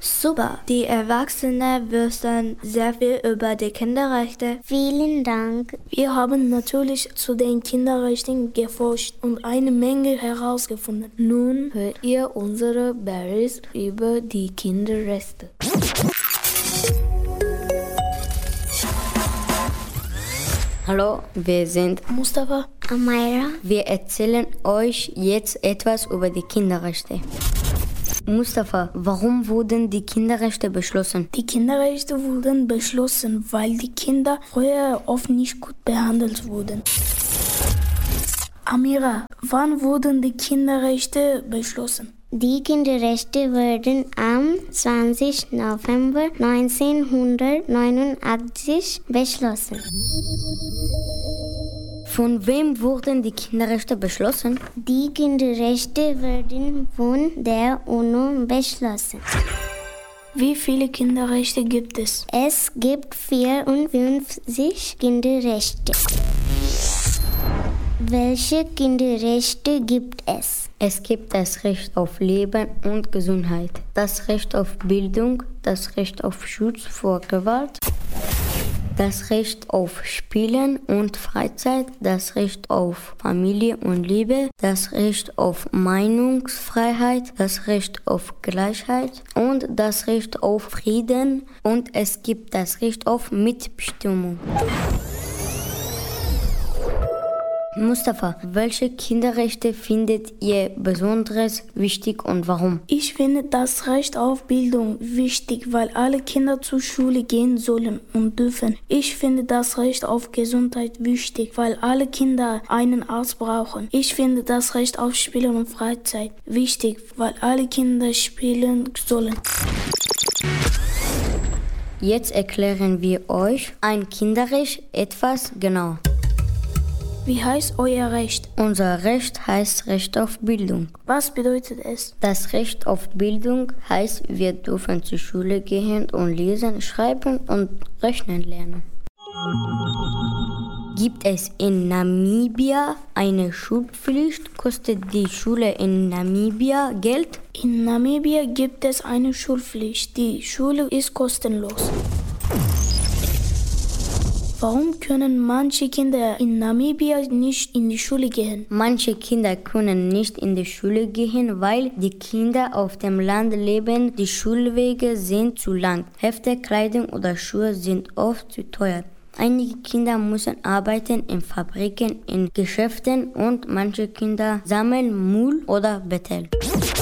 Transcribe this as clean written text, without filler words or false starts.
Super. Die Erwachsenen wissen sehr viel über die Kinderrechte. Vielen Dank. Wir haben natürlich zu den Kinderrechten geforscht und eine Menge herausgefunden. Nun hört ihr unsere Bericht über die Kinderrechte. Hallo, wir sind Mustafa. Amira. Wir erzählen euch jetzt etwas über die Kinderrechte. Mustafa, warum wurden die Kinderrechte beschlossen? Die Kinderrechte wurden beschlossen, weil die Kinder früher oft nicht gut behandelt wurden. Amira, wann wurden die Kinderrechte beschlossen? Die Kinderrechte wurden am 20. November 1989 beschlossen. Von wem wurden die Kinderrechte beschlossen? Die Kinderrechte wurden von der UNO beschlossen. Wie viele Kinderrechte gibt es? Es gibt 54 Kinderrechte. Welche Kinderrechte gibt es? Es gibt das Recht auf Leben und Gesundheit, das Recht auf Bildung, das Recht auf Schutz vor Gewalt, das Recht auf Spielen und Freizeit, das Recht auf Familie und Liebe, das Recht auf Meinungsfreiheit, das Recht auf Gleichheit und das Recht auf Frieden und es gibt das Recht auf Mitbestimmung. Mustafa, welche Kinderrechte findet ihr besonders wichtig und warum? Ich finde das Recht auf Bildung wichtig, weil alle Kinder zur Schule gehen sollen und dürfen. Ich finde das Recht auf Gesundheit wichtig, weil alle Kinder einen Arzt brauchen. Ich finde das Recht auf Spielen und Freizeit wichtig, weil alle Kinder spielen sollen. Jetzt erklären wir euch ein Kinderrecht etwas genau. Wie heißt euer Recht? Unser Recht heißt Recht auf Bildung. Was bedeutet es? Das Recht auf Bildung heißt, wir dürfen zur Schule gehen und lesen, schreiben und rechnen lernen. Gibt es in Namibia eine Schulpflicht? Kostet die Schule in Namibia Geld? In Namibia gibt es eine Schulpflicht. Die Schule ist kostenlos. Warum können manche Kinder in Namibia nicht in die Schule gehen? Manche Kinder können nicht in die Schule gehen, weil die Kinder auf dem Land leben. Die Schulwege sind zu lang. Hefte, Kleidung oder Schuhe sind oft zu teuer. Einige Kinder müssen arbeiten in Fabriken, in Geschäften und manche Kinder sammeln Müll oder betteln.